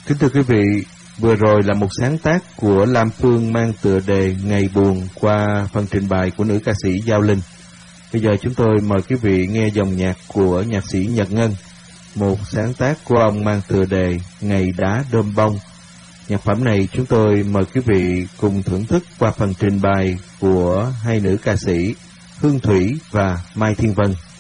Kính thưa quý vị, vừa rồi là một sáng tác của Lam Phương mang tựa đề Ngày Buồn qua phần trình bày của nữ ca sĩ Giao Linh. Bây giờ chúng tôi mời quý vị nghe dòng nhạc của nhạc sĩ Nhật Ngân, một sáng tác của ông mang tựa đề Ngày Đá Đơm Bông. Nhạc phẩm này chúng tôi mời quý vị cùng thưởng thức qua phần trình bày của hai nữ ca sĩ Hương Thủy và Mai Thiên Vân.